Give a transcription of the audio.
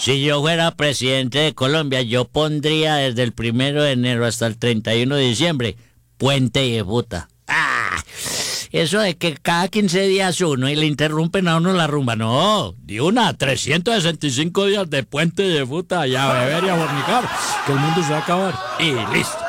Si yo fuera presidente de Colombia, yo pondría desde el 1 de enero hasta el 31 de diciembre, puente de puta. ¡Ah! Eso de que cada 15 días uno y le interrumpen a uno la rumba. No, de una, 365 días de puente de puta y a beber y a fornicar, que el mundo se va a acabar. Y listo.